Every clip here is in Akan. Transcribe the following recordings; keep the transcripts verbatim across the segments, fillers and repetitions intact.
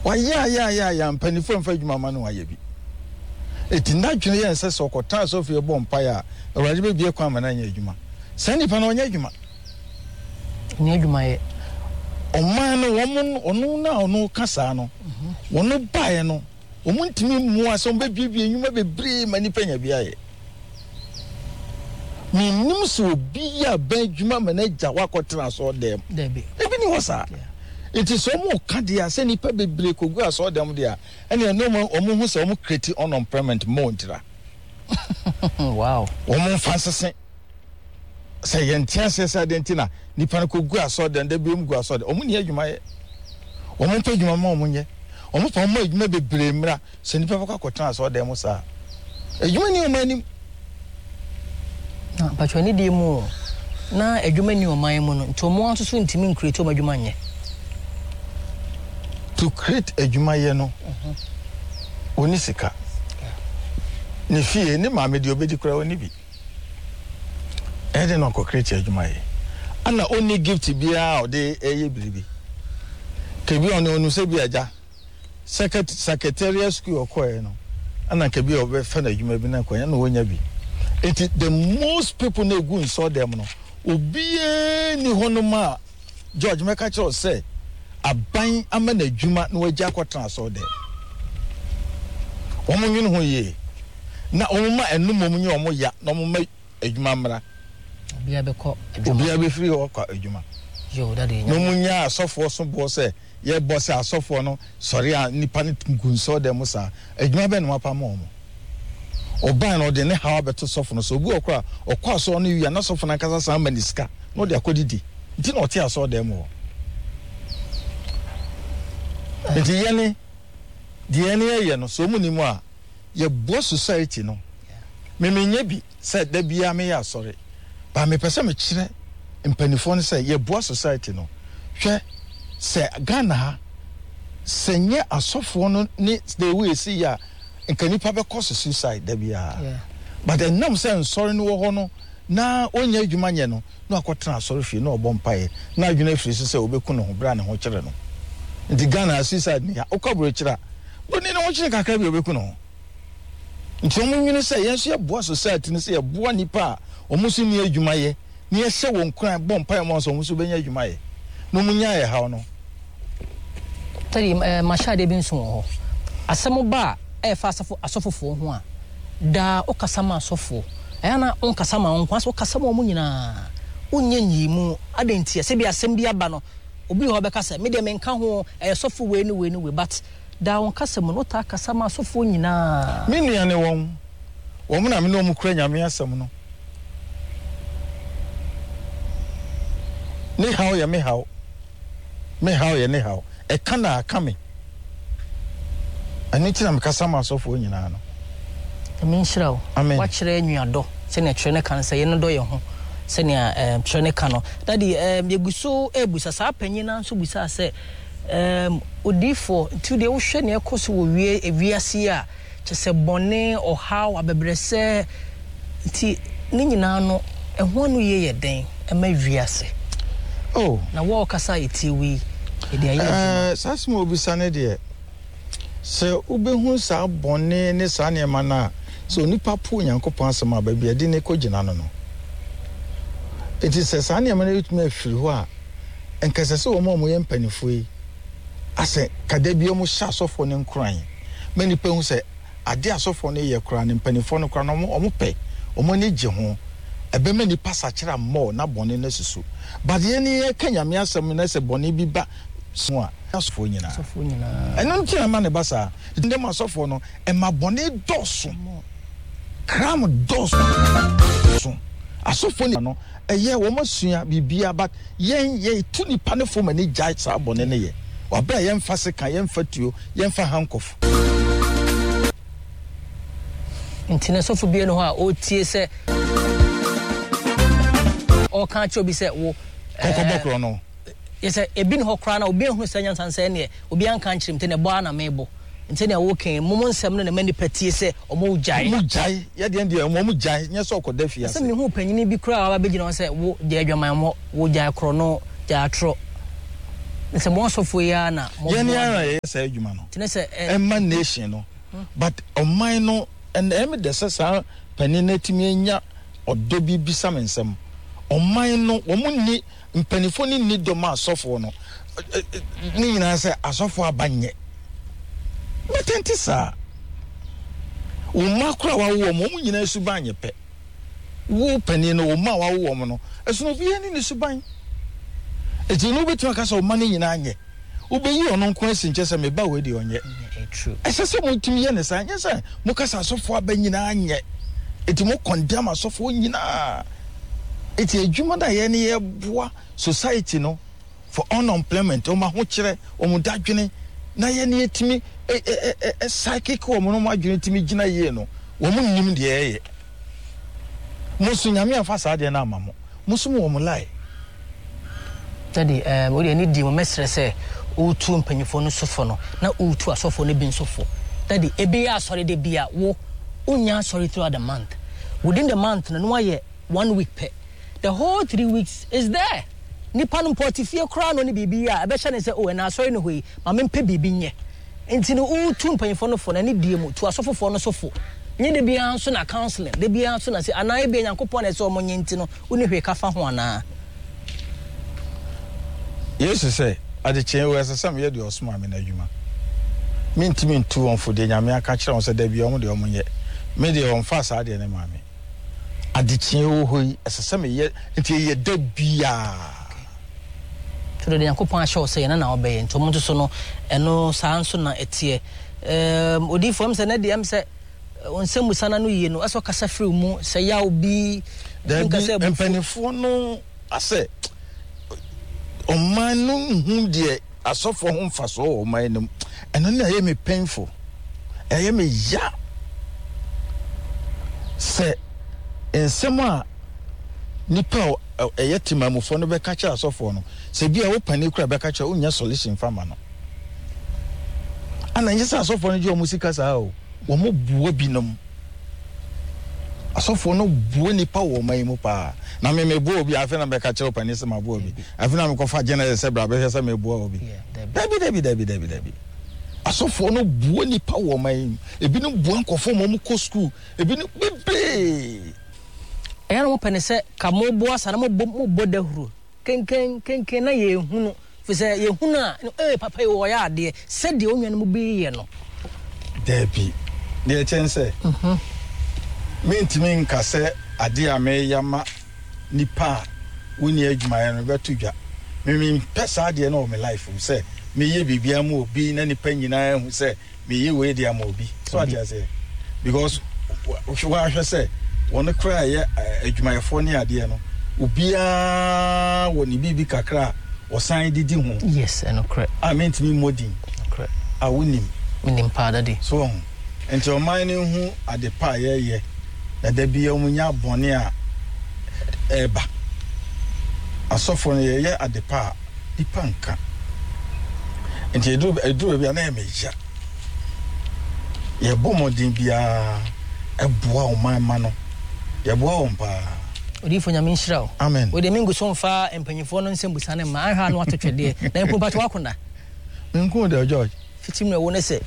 Why ya ya ya ya mpani fo mfa adwuma ma no waye bi. Eti na dwene ye nse so kwota so fi bo mpa ya. Awurade be bie kwa ma na nya adwuma. Sa nipa na onya adwuma. Nya adwuma ye. Oman no womo ono na ono kasa no. Wono bae no. Womo ntimi mu aso be bie enwuma bebre ma nipa nya bia ye. Mi nim so bi ya ba adwuma ma na gya wakotra so dem. Debi. Ebi ni ho sa. It is so ka dia se nipa bebre kogu aso dem dia. Ene no mo omo hu se omo create unemployment mo ntira. Wow. Omo fansese. Se yentia se se adentina nipa no kogu aso dem da bi mu gu aso dem. Omo ni adwuma ye. Omo pa adwuma ma omo nye. Omo pa omo adwuma bebre mra se nipa baka kotra aso dem sa. Adwuma ni omo anim. Na patwani di mu na adwuma ni oman mu no nto mo anso so ntimi create omo adwuma nye. To create adwuma ye no. Mhm. Oni sika. Ni fie ni ma me di obedi kura oni bi. E de no ko create adwuma ye. Ana oni gift bia o de eye biribi. Ke bi oni onu se bi aja. Secretary secretariat school okoye no. Ana ke bi obe fa na adwuma bi na konya na wonya bi. It is the most people na go inside them no. Obiye ni honoma George Mekacho say aban ama na adwuma na wagya akɔtena so de. Omo nwene ho ye. Na omo ma enum omo nye omo ya na omo ma adwuma mra. Obia be kɔ adwuma. Obia be free ho kɔ adwuma. Yo that dey. No munya asofo so bo say ye bo say asofo no sorry a nipa ne gunso de mo sa. Adwuma be no mapa ma omo. Oban no de ne hawa beto sofo no so obi okra okwa so no wi na sofo na kasa sa maniska no de akodidi. Nti na ote aso de mo. Enti yene de yene ye no so mu ni mu a ye bo society no me menye bi say da bia me ya sorry ba me pese me kire mpanifo no say ye bo society no hwe say Ghana ha senye asofo no ni the way see ya nkanipa be cause suicide da bia but the nam say sorry no wo no na onya adwuma nye no na akotra sorry fi na obom pae na adwuna firi say obeku no ho bra ne ho kire no. The Ghana suicide ni okabro chira boni na wochire kakra bi obeku no nti omo nwene say yenso ye boa society ni say ye boa nipa omo so ni adwuma ye ni ye hye won kran bom pa mo so omo so benya adwuma ye no munya ye hawo no tari mashade bi nso ho asemo ba e fa asofo asofofo ho a da okasama asofo ayana onkasama onko aso okasama omo nyina onye nyimu adentie se bi asem bi aba no obi ho be kasa me de me nka ho e sofo we ni we ni we but da won kasa mu no ta kasa ma sofo nyina me nua ne won won na me no mu kura nyame asem no ne hawo ya me hawo me hawo ya ne hawo e kana aka me ani tina me kasa ma sofo nyina no me nhyirawo wa kire anuado se ne kire ne kan se ye no do ye ho senia em trene kano daddy em yeguso ebusa sa panyina nso busa se em odifo tu de wo hwe ne ekoso wo wie ewiase a kyese bone ohaw abebrese ti ni nyina no ehwo no ye ye den ema wiase oh na wo kasa etiwi e de ayi eh sasmo obisa ne de se obehu sa bone ne sa ne ma na so nipa po nyankopon asema ba bia de ne ko gina no no. It is a sunny minute me free wa and Casaso Momo yen pennyfui. I say, Cadebio shasso for them crying. Many people say, I dare so for near crying and pennyphone crown or mope or money jehon. A be many passage more, not bonny necessary. But the any Kenya me as some nice bonny be back. Swa, that's for you now. And non tell a man a bassa, the name of Sophono, and my bonnet dorsum. Cram dorsum. Asofo no eye wo masua bibia but yen ye tu ni pa ne fo mani jai sa bone ne ye wa ba yen fa seka yen fa tuo yen fa hankof intine sofo bia no ho a o tie se o kan cho bi se wo kokobokro no ye se ebi ne ho kra na obi ehunu sanya nsanse ne obi an kan chirim te ne bo ana mebo ntene wo ken momo nsem no na mani patie se omo jai omo jai ye de de omo jai nye so okoda fia se se me hu panyini bi kra wa begina se wo je adwaman mo wo jai kro no ja atro It's a most of we are now. Yeniana say Jumano. Emma nation, but on mine no and Emma the Sassa Peninetimiania or Dobby Bisam some. On mine no woman need penifoni need doma sofono. Nina say a sofa banye. But tentisa. Umakra wa woman in a subanye pe. Wo penino ma wa woman. As no be any subanye. It's no bit to a cast of money in Anye. Obey you on question just a me bow with you on yet. True. I said someone to me, and I said, yes, sir. Mocasa so far being Anye. It's more condemn us of one yina. It's a Jumada any bois society, no, for unemployment, or my hotchere, or Mudajane, Nayani to me, a psychic woman, my unit to me, Gina Yeno, woman named the air. Musunyamia Fasadi and Amamo, Musumu woman lie. Daddy, uh, what do you need? The mestre say, "O two and penny for no sofono, now O two are so for no being so for." Daddy, a beer sorry, de beer, wo, unya sorry throughout the month. Within the month, no why one week pay. The whole three weeks is there. Nippon portifio crown on the baby, I bet I say, oh, and I saw in a way, my men pay baby. And to O two and penny for no for any demo to a sofa for no sofa. Near the beer soon a counseling, the beer soon as I be an coupon as all monintino, only we cafa one. Yes, say, at the chair was some year do smart in a human. Mean to mean two on for the Yamia catcher on said there be on the woman yet. Made it on fast, I didn't mammy. At the chair who as a summer yet until you did be to the Yankopon show saying an obey and Tomonto sono and no Sansona etie. Um, Odi forms and Eddie am said on some Musana no ye no as a cassa free mo say yaw be there be penny for no I say. O man no hu de asofo ho mfaso o man no eno na ye me painful e ye me ya se ensema nipa e ye timamufo no be ka cha asofo no se bia wo pani kura be ka cha unya solution fama no ana yesa asofo no je o musika sa o wo mo buo binom asofo no buo nipa wo man mu pa na me me buo obi afi na be ka che opani se ma buo obi afi na me ko fa general se bra be se me buo obi dabi dabi dabi dabi dabi asofo no buo nipa wo man ebi no buo nkofo mo ko school ebi no bebe e na mo pene se ka mo buo asa na mo mo bodahuru ken ken ken ken na ye hunu fi se ye hunu a eh papa wo ya ade se de onwa no mo be ye no dabi de chense mhm mentimi nka se ade a me yama nipa woni adwuma ya no betudwa me pesa ade na o me life se me ye bibia ma obi na nipa nyina hu se me ye we de ama obi so ade say because wa hwe se won kra ye adwuma yefo ne ade no obia woni bibi kakra o san didi hu yes eno correct I meant me modin correct a wonim minim pa dade so enti o man ne hu ade pa ye ye na da bia omunya bone a eba asofo ne ye ade pa ipanka enti edu edu bia na emeja ye bomodin bia eboa o man ma no ye boa o mpa odifo nyame nhyira o amen we de mingu so mfa empanyifo no nsembusane ma anha no atotwede na mpo pato akona menku de George fitim na wo ne se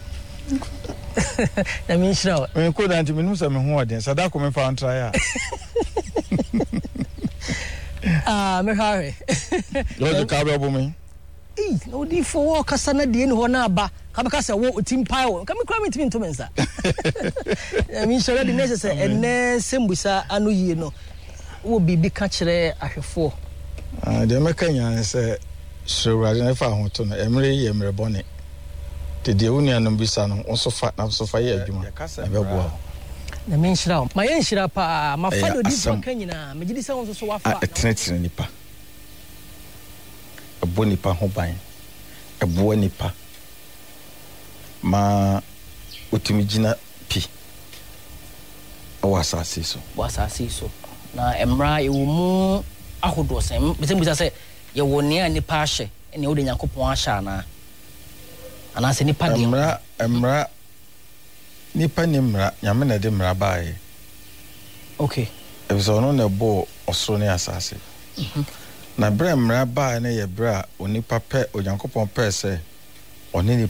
na mi nhyira o menku da nti menu se me ho oden sadako me fa ntra ya ah me hare George ka be bomi eh odifo wo kasa na de ne ho na aba ka be kasa wo otimpai wo ka me kra me timi nto mensa na mi nhyira de nese se enne sembusa anu yie no wo bibi ka kire ahwefo ah de me kanya se sowrade na fa ho to no emre ye emre bone de de uni anum bisa no so fa na so fa ye adwuma e be boa na mi nhyira ma ye nhyira pa ma fa do di ka nyina me gidi se won so wafa a tenetene nipa ebo nipa ho ban ebo nipa ma otimi gina pi o asase so o asase so na emra e wo mu ahodo sem be sem bisa se ye wo ne nipa ahye ne wo de Yakopon ahye na ana se nipa de emra emra nipa ni mra nyame na de mra baaye okay e so no na bo osoro ne asase mhm na brɛ mmara baa ne yɛ brɛ a onipa pɛ onyankopɔn pɛ sɛ ɔne